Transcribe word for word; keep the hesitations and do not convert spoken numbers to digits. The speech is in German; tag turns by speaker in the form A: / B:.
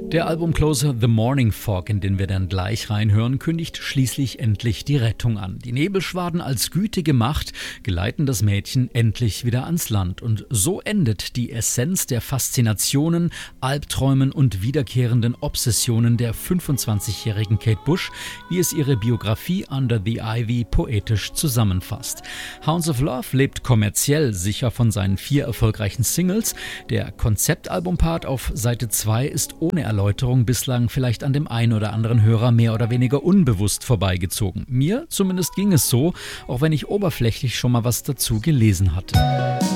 A: Der Albumcloser The Morning Fog, in den wir dann gleich reinhören, kündigt schließlich endlich die Rettung an. Die Nebelschwaden als gütige Macht geleiten das Mädchen endlich wieder ans Land. Und so endet die Essenz der Faszinationen, Albträumen und wiederkehrenden Obsessionen der fünfundzwanzigjährigen Kate Bush, wie es ihre Biografie Under the Ivy poetisch zusammenfasst. Hounds of Love lebt kommerziell sicher von seinen vier erfolgreichen Singles. Der Konzeptalbumpart auf Seite zwei ist ohne Erlaubnis Erläuterung bislang vielleicht an dem einen oder anderen Hörer mehr oder weniger unbewusst vorbeigezogen. Mir zumindest ging es so, auch wenn ich oberflächlich schon mal was dazu gelesen hatte.